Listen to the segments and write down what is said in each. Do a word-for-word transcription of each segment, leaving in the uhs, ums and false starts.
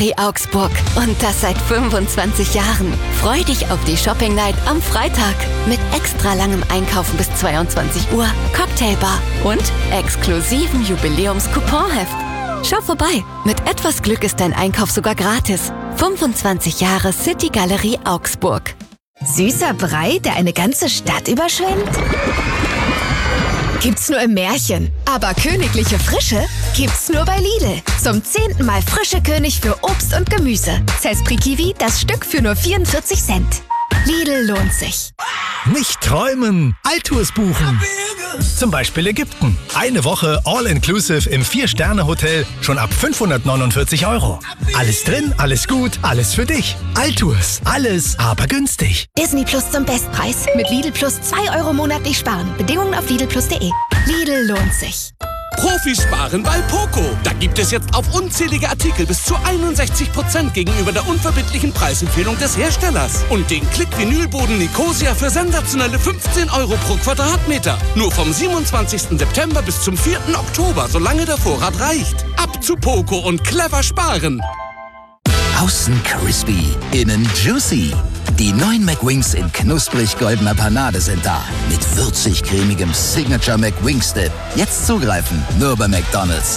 Augsburg. Und das seit fünfundzwanzig Jahren. Freu dich auf die Shopping Night am Freitag. Mit extra langem Einkaufen bis zweiundzwanzig Uhr, Cocktailbar und exklusiven Jubiläums-Couponheft. Schau vorbei. Mit etwas Glück ist dein Einkauf sogar gratis. fünfundzwanzig Jahre City Galerie Augsburg. Süßer Brei, der eine ganze Stadt überschwemmt? Gibt's nur im Märchen. Aber königliche Frische gibt's nur bei Lidl. Zum zehnten Mal frische König für Obst und Gemüse. Cespri Kiwi, das Stück für nur vierundvierzig Cent. Lidl lohnt sich. Nicht träumen, Alltours buchen. Zum Beispiel Ägypten. Eine Woche All-Inclusive im vier-Sterne-Hotel schon ab fünfhundertneunundvierzig Euro. Alles drin, alles gut, alles für dich. Alltours, alles aber günstig. Disney Plus zum Bestpreis. Mit Lidl Plus zwei Euro monatlich sparen. Bedingungen auf lidl plus punkt de. Lidl lohnt sich. Profis sparen bei Poco. Da gibt es jetzt auf unzählige Artikel bis zu einundsechzig Prozent gegenüber der unverbindlichen Preisempfehlung des Herstellers. Und den Klick-Vinylboden Nicosia für sensationelle fünfzehn Euro pro Quadratmeter. Nur vom siebenundzwanzigsten September bis zum vierten Oktober, solange der Vorrat reicht. Ab zu Poco und clever sparen. Außen crispy, innen juicy. Die neuen McWings in knusprig-goldener Panade sind da. Mit würzig-cremigem Signature McWings Dip. Jetzt zugreifen, nur bei McDonald's.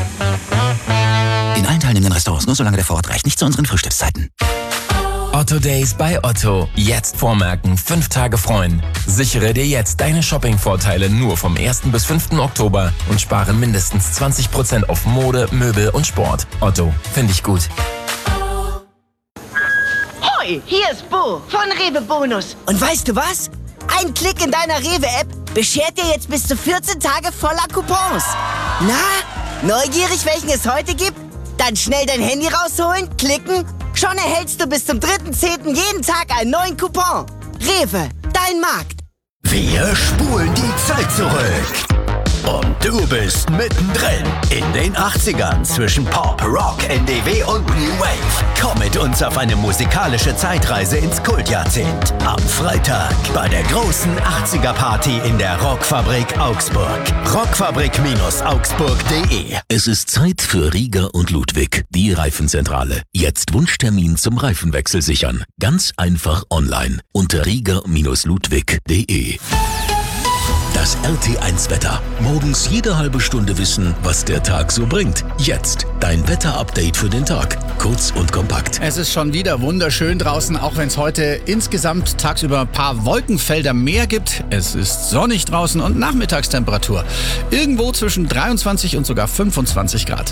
In allen teilnehmenden Restaurants, nur solange der Vorrat reicht. Nicht zu unseren Frühstückszeiten. Otto Days bei Otto. Jetzt vormerken, fünf Tage freuen. Sichere dir jetzt deine Shopping-Vorteile nur vom ersten bis fünften Oktober und spare mindestens zwanzig Prozent auf Mode, Möbel und Sport. Otto, finde ich gut. Hier ist Bo von Rewe Bonus. Und weißt du was? Ein Klick in deiner Rewe-App beschert dir jetzt bis zu vierzehn Tage voller Coupons. Na, neugierig, welchen es heute gibt? Dann schnell dein Handy rausholen, klicken. Schon erhältst du bis zum dritten zehnten jeden Tag einen neuen Coupon. Rewe, dein Markt. Wir spulen die Zeit zurück. Und du bist mittendrin in den achtzigern zwischen Pop, Rock, N D W und New Wave. Komm mit uns auf eine musikalische Zeitreise ins Kultjahrzehnt. Am Freitag bei der großen achtziger-Party in der Rockfabrik Augsburg. rockfabrik Augsburg punkt de. Es ist Zeit für Rieger und Ludwig, die Reifenzentrale. Jetzt Wunschtermin zum Reifenwechsel sichern. Ganz einfach online unter rieger Ludwig punkt de. Das R T eins Wetter. Morgens jede halbe Stunde wissen, was der Tag so bringt. Jetzt dein Wetter-Update für den Tag. Kurz und kompakt. Es ist schon wieder wunderschön draußen, auch wenn es heute insgesamt tagsüber ein paar Wolkenfelder mehr gibt. Es ist sonnig draußen und Nachmittagstemperatur irgendwo zwischen dreiundzwanzig und sogar fünfundzwanzig Grad.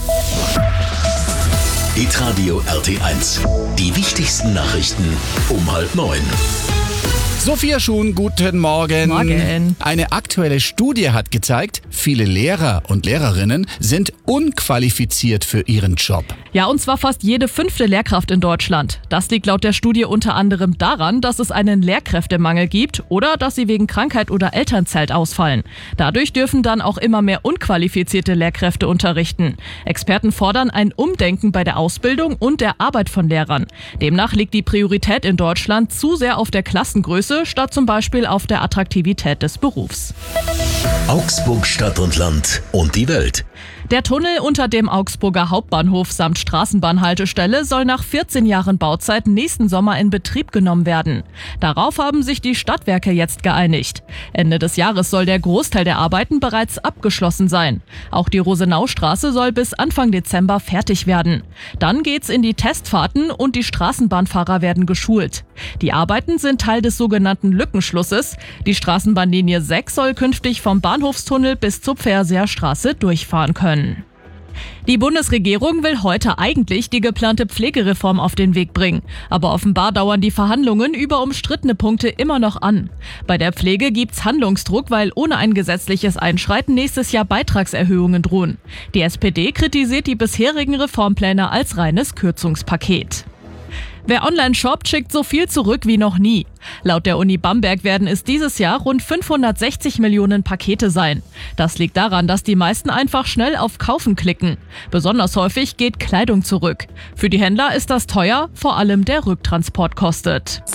Hitradio R T eins. Die wichtigsten Nachrichten um halb neun. Sophia Schuhn, guten Morgen. Morgen. Eine aktuelle Studie hat gezeigt, viele Lehrer und Lehrerinnen sind unqualifiziert für ihren Job. Ja, und zwar fast jede fünfte Lehrkraft in Deutschland. Das liegt laut der Studie unter anderem daran, dass es einen Lehrkräftemangel gibt oder dass sie wegen Krankheit oder Elternzeit ausfallen. Dadurch dürfen dann auch immer mehr unqualifizierte Lehrkräfte unterrichten. Experten fordern ein Umdenken bei der Ausbildung und der Arbeit von Lehrern. Demnach liegt die Priorität in Deutschland zu sehr auf der Klassengröße, statt zum Beispiel auf der Attraktivität des Berufs. Augsburg, Stadt und Land und die Welt. Der Tunnel unter dem Augsburger Hauptbahnhof samt Straßenbahnhaltestelle soll nach vierzehn Jahren Bauzeit nächsten Sommer in Betrieb genommen werden. Darauf haben sich die Stadtwerke jetzt geeinigt. Ende des Jahres soll der Großteil der Arbeiten bereits abgeschlossen sein. Auch die Rosenaustraße soll bis Anfang Dezember fertig werden. Dann geht's in die Testfahrten und die Straßenbahnfahrer werden geschult. Die Arbeiten sind Teil des sogenannten Lückenschlusses. Die Straßenbahnlinie sechs soll künftig vom Bahnhofstunnel bis zur Pferseerstraße durchfahren können. Die Bundesregierung will heute eigentlich die geplante Pflegereform auf den Weg bringen. Aber offenbar dauern die Verhandlungen über umstrittene Punkte immer noch an. Bei der Pflege gibt's Handlungsdruck, weil ohne ein gesetzliches Einschreiten nächstes Jahr Beitragserhöhungen drohen. Die S P D kritisiert die bisherigen Reformpläne als reines Kürzungspaket. Wer online shoppt, schickt so viel zurück wie noch nie. Laut der Uni Bamberg werden es dieses Jahr rund fünfhundertsechzig Millionen Pakete sein. Das liegt daran, dass die meisten einfach schnell auf Kaufen klicken. Besonders häufig geht Kleidung zurück. Für die Händler ist das teuer, vor allem der Rücktransport kostet.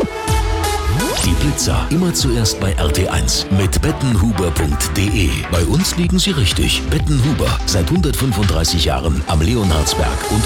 Die Blitzer immer zuerst bei R T eins mit bettenhuber punkt de. Bei uns liegen sie richtig. Bettenhuber, seit hundertfünfunddreißig Jahren am Leonhardsberg und